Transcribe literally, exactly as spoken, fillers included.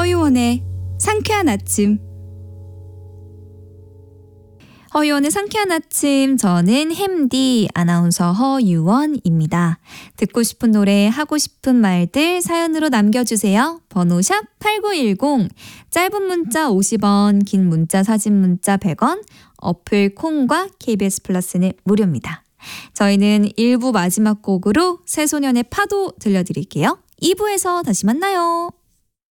허유원의 상쾌한 아침. 허유원의 상쾌한 아침, 저는 햄디 아나운서 허유원입니다. 듣고 싶은 노래, 하고 싶은 말들 사연으로 남겨주세요. 번호 샵 팔구일공, 짧은 문자 오십 원, 긴 문자 사진 문자 백 원, 어플 콩과 케이비에스 플러스는 무료입니다. 저희는 일 부 마지막 곡으로 새소년의 파도 들려드릴게요. 이 부에서 다시 만나요.